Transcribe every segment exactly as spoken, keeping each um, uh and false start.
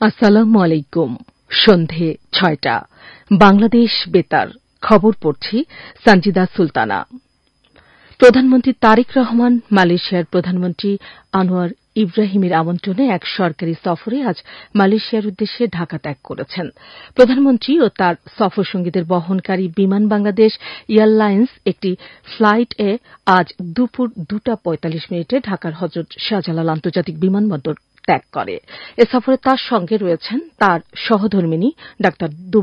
আসসালামু আলাইকুম। সন্ধে ছয়টা বাংলাদেশ বেতার খবর পড়ছি সঞ্জিদা সুলতানা। প্রধানমন্ত্রী তারেক রহমান মালয়েশিয়ার প্রধানমন্ত্রী আনোয়ার ইব্রাহিমের আমন্ত্রণে এক সরকারি সফরে আজ মালয়েশিয়ার উদ্দেশ্যে ঢাকা ত্যাগ করেছেন। প্রধানমন্ত্রী ও তার সফরসঙ্গীদের বহনকারী বিমান বাংলাদেশ এয়ারলাইন্স একটি ফ্লাইটে আজ দুপুর দুটা পঁয়তাল্লিশ মিনিটে ঢাকার হজরত শাহজালাল আন্তর্জাতিক বিমানবন্দর ত্যাগ করে। এ সফরে তার সঙ্গে রয়েছেন তার সহধর্মিণী ডাঃ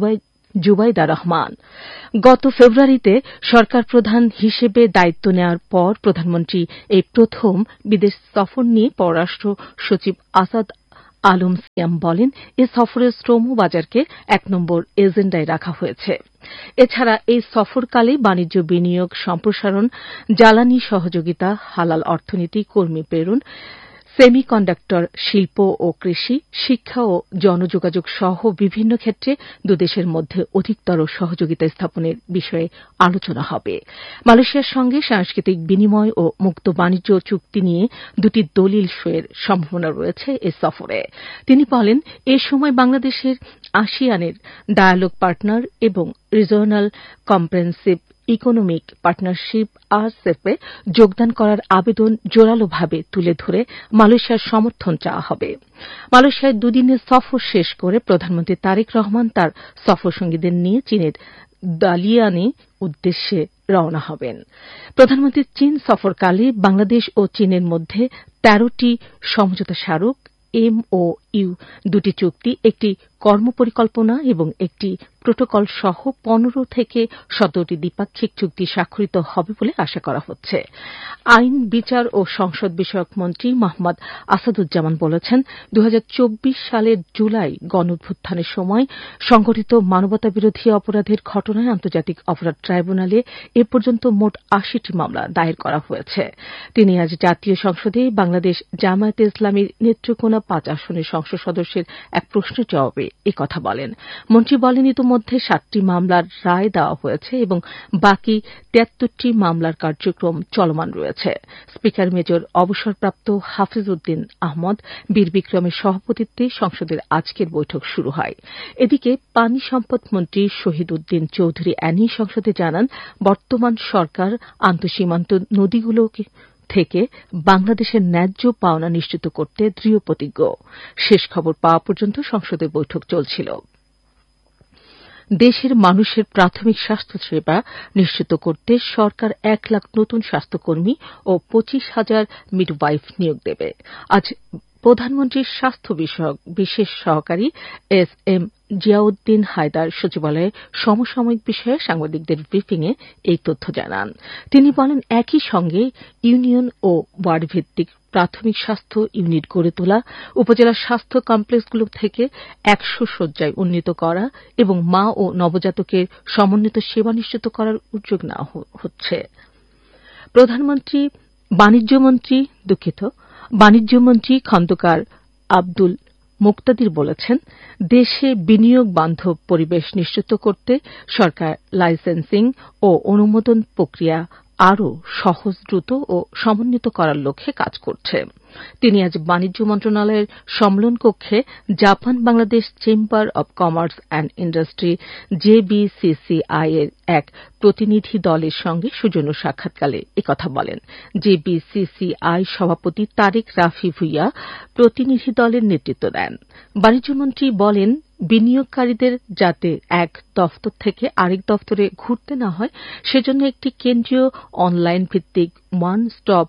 জুবাইদা রহমান। গত ফেব্রুয়ারিতে সরকার প্রধান হিসেবে দায়িত্ব নেওয়ার পর প্রধানমন্ত্রী এই প্রথম বিদেশ সফর নিয়ে পররাষ্ট্র সচিব আসাদ আলম সিয়াম বলেন, এ সফরে শ্রম বাজারকে এক নম্বর এজেন্ডায় রাখা হয়েছে। এছাড়া এই সফরকালে বাণিজ্য বিনিয়োগ সম্প্রসারণ, জ্বালানি সহযোগিতা, হালাল অর্থনীতি, কর্মী প্রেরণ, সেমিকন্ডাক্টর শিল্প ও কৃষি, শিক্ষা ও জনযোগাযোগ সহ বিভিন্ন ক্ষেত্রে দুদেশের মধ্যে অধিকতর সহযোগিতা স্থাপনের বিষয়ে আলোচনা হবে। মালয়েশিয়ার সঙ্গে সাংস্কৃতিক বিনিময় ও মুক্ত বাণিজ্য চুক্তি নিয়ে দুটি দলিল সইয়ের সম্ভাবনা রয়েছে এ সফরে। তিনি বলেন, এ সময় বাংলাদেশের আসিয়ানের ডায়ালগ পার্টনার এবং রিজিওনাল কম্প্রেহেনসিভ ইকোনমিক পার্টনারশিপ আরসেপে যোগদান করার আবেদন জোরালোভাবে তুলে ধরে মালয়েশিয়ার সমর্থন চাওয়া হবে। মালয়েশিয়ায় দুদিনের সফর শেষ করে প্রধানমন্ত্রী তারেক রহমান তার সফরসঙ্গীদের নিয়ে চীনের দালিয়ানে উদ্দেশ্যে রওনা হবেন। প্রধানমন্ত্রীর চীন সফরকালে বাংলাদেশ ও চীনের মধ্যে তেরোটি সমঝোতা স্মারক এম ও ইউ, দুটি চুক্তি, একটি কর্মপরিকল্পনা এবং একটি প্রোটোকল সহ পনেরো থেকে সতেরোটি দ্বিপাক্ষিক চুক্তি স্বাক্ষরিত হবে বলে আশা করা হচ্ছে। আইন, বিচার ও সংসদ বিষয়ক মন্ত্রী মোহাম্মদ আসাদুজ্জামান বলেছেন, দুই হাজার চব্বিশ সালের জুলাই গণঅভ্যুত্থানের সময় সংঘটিত মানবতাবিরোধী অপরাধের ঘটনায় আন্তর্জাতিক অপরাধ ট্রাইব্যুনালে এ পর্যন্ত মোট আশিটি মামলা দায়ের করা হয়েছে। তিনি আজ জাতীয় সংসদে বাংলাদেশ জামায়াতে ইসলামীর নেত্রকোনা পাঁচ আসনের সংসদ সদস্যের এক প্রশ্নের জবাবে এ কথা বলেন। মন্ত্রী বলেন, ইতোমধ্যে সাতটি মামলার রায় দেওয়া হয়েছে এবং বাকি তিয়াত্তরটি মামলার কার্যক্রম চলমান রয়েছে। স্পিকার মেজর অবসরপ্রাপ্ত হাফিজ উদ্দিন আহমদ বীর বিক্রমের সভাপতিত্বে সংসদের আজকের বৈঠক শুরু হয়। এদিকে পানি সম্পদ মন্ত্রী শহীদ উদ্দিন চৌধুরী অ্যানি সংসদে জানান, বর্তমান সরকার আন্তঃসীমান্ত নদীগুলোকে থেকে বাংলাদেশের ন্যায্য পাওনা নিশ্চিত করতে দৃঢ় প্রতিজ্ঞ। শেষ খবর পাওয়া পর্যন্ত সংসদের বৈঠক চলছিল। দেশের মানুষের প্রাথমিক স্বাস্থ্যসেবা নিশ্চিত করতে সরকার এক লাখ নতুন স্বাস্থ্যকর্মী ও পঁচিশ হাজার মিডওয়াইফ নিয়োগ দেবে। আজ প্রধানমন্ত্রীর স্বাস্থ্য বিষয়ক বিশেষ সহকারী এস এম জিয়াউদ্দিন হায়দার সচিবালয়ে সমসাময়িক বিষয়ে সাংবাদিকদের ব্রিফিংয়ে এই তথ্য জানান। তিনি বলেন, একই সঙ্গে ইউনিয়ন ও ওয়ার্ড ভিত্তিক প্রাথমিক স্বাস্থ্য ইউনিট গড়ে তোলা, উপজেলা স্বাস্থ্য কমপ্লেক্সগুলো থেকে একশো শয্যায় উন্নীত করা এবং মা ও নবজাতকের সমন্বিত সেবা নিশ্চিত করার উদ্যোগ নেওয়া হচ্ছে। প্রধানমন্ত্রী বাণিজ্যমন্ত্রী দুঃখিত বাণিজ্যমন্ত্রী খন্দকার আব্দুল মুক্তাদির বলেছেন, দেশে বিনিয়োগ বান্ধব পরিবেশ নিশ্চিত করতে সরকার লাইসেন্সিং ও অনুমোদন প্রক্রিয়া আরও সহজ, দ্রুত ও সমন্বিত করার লক্ষ্যে কাজ করছে। তিনি আজ বাণিজ্য মন্ত্রণালয়ের সম্মেলন কক্ষে Japan Bangladesh chamber of commerce and industry জেবিসিসিআই এর এক প্রতিনিধি দলের সঙ্গে সৌজন্য সাক্ষাৎকালে একথা বলেন। জেবিসিসিআই সভাপতি তারেক রাফি ভুইয়া প্রতিনিধি দলের নেতৃত্ব দেন। বাণিজ্যমন্ত্রী বলেন, বিনিয়োগকারীদের যাতে এক দফতর থেকে আরেক দফতরে ঘুরতে না হয়, সেজন্য একটি কেন্দ্রীয় অনলাইন ভিত্তিক ওয়ান স্টপ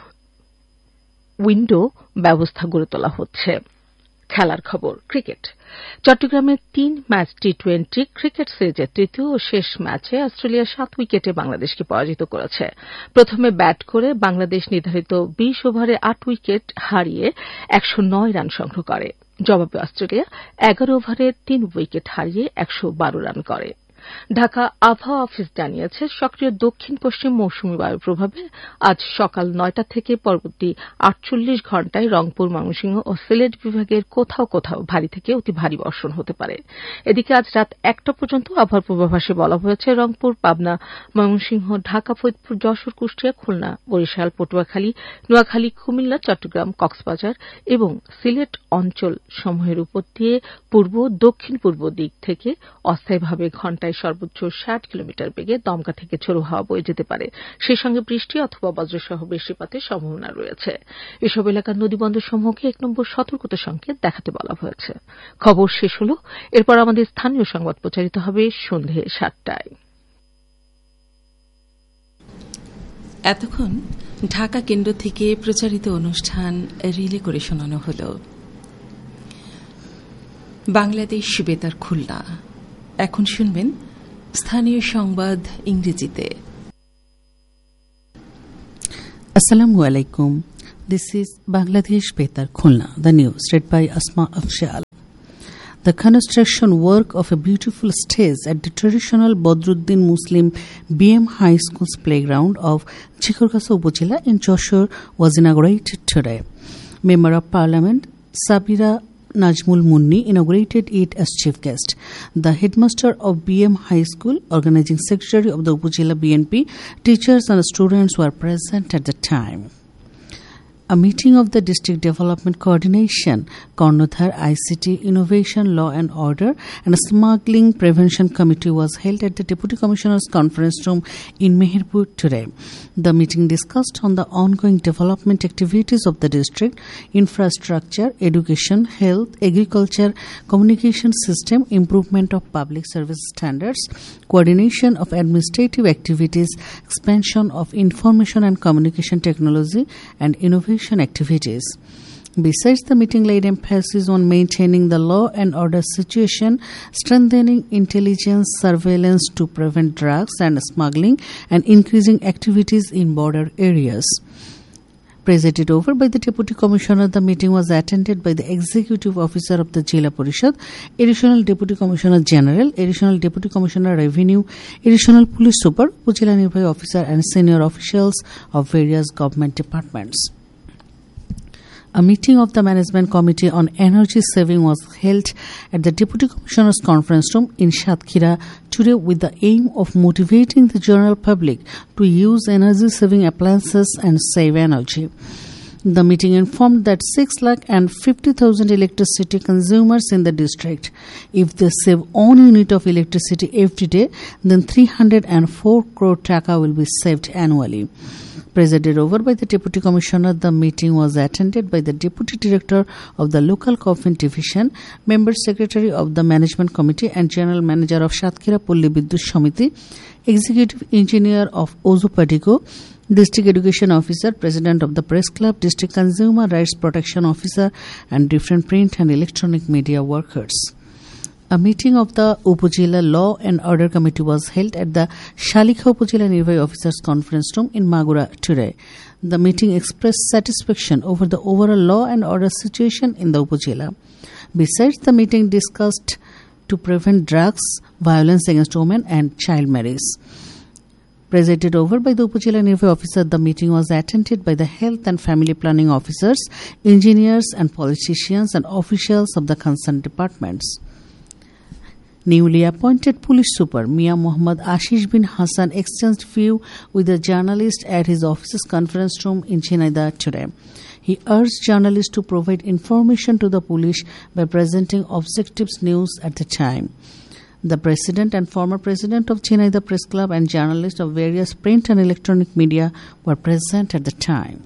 উইন্ডো ব্যবস্থা গড়ে তোলা হচ্ছে। খেলার খবর, ক্রিকেট। চট্টগ্রামে তিন ম্যাচ টি টোয়েন্টি ক্রিকেট সিরিজের তৃতীয় ও শেষ ম্যাচে অস্ট্রেলিয়া সাত উইকেটে বাংলাদেশকে পরাজিত করেছে। প্রথমে ব্যাট করে বাংলাদেশ নির্ধারিত বিশ ওভারে আট উইকেট হারিয়ে একশো নয় রান সংগ্রহ করে। জবাবে অস্ট্রেলিয়া এগারো ওভারে তিন উইকেট হারিয়ে একশো বারো রান করে। ঢাকা আবহাওয়া অফিস জানিয়েছে সক্রিয় দক্ষিণ পশ্চিম মৌসুমী বায়ুর প্রভাবে আজ সকাল নয়টা থেকে পরবর্তী আটচল্লিশ ঘণ্টায় রংপুর, ময়মনসিংহ ও সিলেট বিভাগের কোথাও কোথাও ভারী থেকে অতি ভারী বর্ষণ হতে পারে। এদিকে আজ রাত একটা পর্যন্ত আবহাওয়ার পূর্বাভাসে বলা হয়েছে রংপুর, পাবনা, ময়মনসিংহ, ঢাকা, ফরিদপুর, যশোর, কুষ্টিয়া, খুলনা, বরিশাল, পটুয়াখালী, নোয়াখালী, কুমিল্লা, চট্টগ্রাম, কক্সবাজার এবং সিলেট অঞ্চল সমূহের উপর দিয়ে পূর্ব দক্ষিণ পূর্ব দিক থেকে অস্থায়ীভাবে ঘণ্টায় সর্বোচ্চ ষাট কিলোমিটার বেগে দমকা থেকে ঝোড়ো হাওয়া বয়ে যেতে পারে। সেই সঙ্গে বৃষ্টি অথবা বজ্রসহ বৃষ্টিপাতের সম্ভাবনা রয়েছে। এসব এলাকার নদীবন্দরসমূহকে এক নম্বর সতর্কতা সংকেত দেখাতে বলা হয়েছে। খবর শেষ হল। এরপর আমাদের স্থানীয় সংবাদ প্রচারিত হবে সন্ধে সাতটায়। এতক্ষণ ঢাকা কেন্দ্র থেকে প্রচারিত অনুষ্ঠান রিলে করে শোনানো হল। বাংলাদেশ বেতার খুলনা। এখন শুনবেন স্থানীয় সংবাদ ইংরেজিতে। Assalamu alaikum. This is Bangladesh Betar Khulna, the news read by Asma Afshal. The construction work of a beautiful stage at the traditional Badruddin Muslim B M High School's playground of Chikorgasa Upazila in Joshore was inaugurated today. Member of Parliament Sabira Najmul Munni inaugurated it as chief guest. The headmaster of B M High School, organizing secretary of the Upazila B N P, teachers and students were present at the time. A meeting of the District Development Coordination, Karnodhar I C T, Innovation, Law and Order and Smuggling Prevention Committee was held at the Deputy Commissioner's Conference Room in Mehirpur today. The meeting discussed on the ongoing development activities of the district, infrastructure, education, health, agriculture, communication system, improvement of public service standards, coordination of administrative activities, expansion of information and communication technology, and innovation activities. Besides, the meeting laid emphasis on maintaining the law and order situation, strengthening intelligence surveillance to prevent drugs and smuggling, and increasing activities in border areas. Presided over by the Deputy Commissioner, the meeting was attended by the Executive Officer of the Jila Parishad, Additional Deputy Commissioner General, Additional Deputy Commissioner Revenue, Additional Police Super, Upazila Nirbhayi Officer and senior officials of various government departments. A meeting of the Management Committee on Energy Saving was held at the Deputy Commissioner's Conference Room in Shatkhira today with the aim of motivating the general public to use energy-saving appliances and save energy. The meeting informed that six lakh and fifty thousand electricity consumers in the district, if they save one unit of electricity every day, then three hundred four crore taka will be saved annually. Presided over by the Deputy Commissioner, the meeting was attended by the Deputy Director of the Local Government Division, Member Secretary of the Management Committee and General Manager of Shatkhira Polli Bidyut Samiti, Executive Engineer of Ozu Padigo, District Education Officer, President of the Press Club, District Consumer Rights Protection Officer, and different print and electronic media workers. A meeting of the Upazila Law and Order Committee was held at the Shalikha Upazila Nirbhayi Officers Conference Room in Magura today. The meeting expressed satisfaction over the overall law and order situation in the Upazila. Besides, the meeting discussed to prevent drugs, violence against women and child marriage. Presided over by the Upazila Nirbhayi Officer, the meeting was attended by the Health and Family Planning Officers, engineers and politicians and officials of the concerned departments. Newly appointed Police Super Mia Muhammad Ashish bin Hassan exchanged view with a journalist at his office's conference room in Chennai today. He urged journalists to provide information to the police by presenting objective news at the time. The President and former President of Chennai Press Club and journalists of various print and electronic media were present at the time.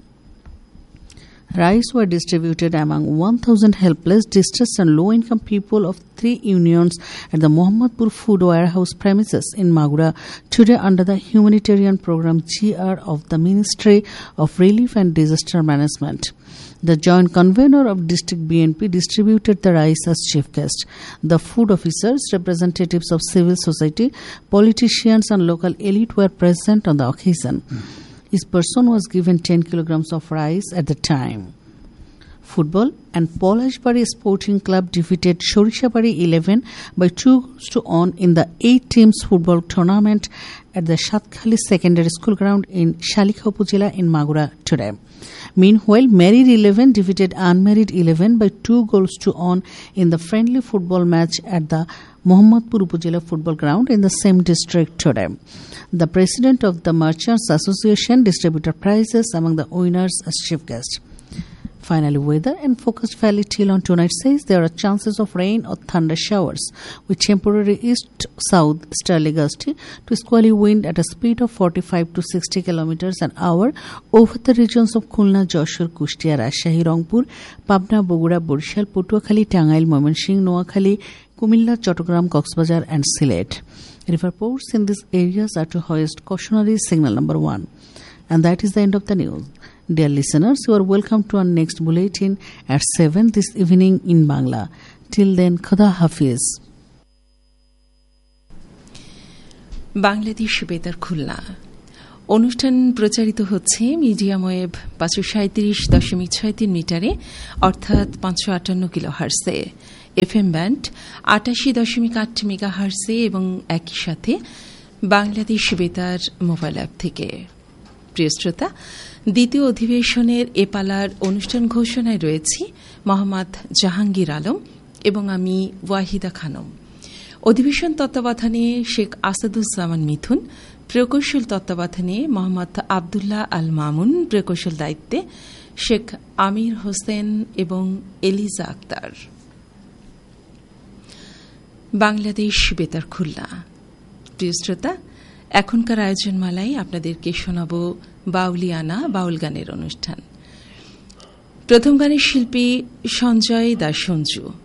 Rice were distributed among one thousand helpless, distressed and low-income people of three unions at the Mohammadpur Food Warehouse premises in Magura today under the humanitarian program G R of the Ministry of Relief and Disaster Management. The joint convener of District B N P distributed the rice as chief guest. The food officers, representatives of civil society, politicians and local elite were present on the occasion. Each person was given ten kilograms of rice at the time. Football and Polashbari Sporting Club defeated Shorishabari eleven by two goals to one in the eight teams football tournament at the Shatkhali Secondary School ground in Shalikha Upazila in Magura today. Meanwhile, Married eleven defeated Unmarried eleven by two goals to one in the friendly football match at the Mohammadpur Upazila football ground in the same district today. The president of the Merchants Association distributed prizes among the winners as chief guest. Finally, weather and focused valley till on tonight says there are chances of rain or thunder showers with temporary east-south easterly gusty to squally wind at a speed of forty-five to sixty kilometers an hour over the regions of Khulna, Joshore, Kushtia, Rajshahi, Rangpur, Pabna, Bogura, Borishal, Patuakhali, Tangail, Moymonsinh, Noakhali, Kumilla, Chattogram, Coxbazar and Sylhet. River ports in these areas are to hoist cautionary signal number one. And that is the end of the news. Dear listeners, you are welcome to our next bulletin at seven this evening in Bangla. Till then, Khuda Hafiz. Bangladesh বেতার খুলনা অনুষ্ঠান প্রচারিত হচ্ছে medium wave পাঁচশো সাঁত্রিশ দশমিক ছয় তিন মিটারে অর্থাৎ পাঁচশো আটান্ন কিলো হার্সে, এফ এম ব্যান্ড আটাশি দশমিক আট মেগা হার্সে এবং একই সাথে বাংলাদেশ বেতার মোবাইল অ্যাপ থেকে। প্রিয় শ্রোতা, দ্বিতীয় অধিবেশনের এ পালার অনুষ্ঠান ঘোষণায় রয়েছি মোহাম্মদ জাহাঙ্গীর আলম এবং আমি ওয়াহিদা খানম। অধিবেশন তত্ত্বাবধানে শেখ আসাদুজ্জামান মিথুন, প্রকৌশল তত্ত্বাবধানে মোহাম্মদ আবদুল্লাহ আল মামুন, প্রকৌশল দায়িত্বে শেখ আমির হোসেন এবং এলিজা আক্তার। বাংলাদেশ বেতার খুলনা। প্রিয় শ্রোতা, এখনকার আয়োজনমালায় আপনাদেরকে শোনাব বাউলিয়ানা বাউল গানের অনুষ্ঠান। প্রথম গানের শিল্পী সঞ্জয় দাস সঞ্জু।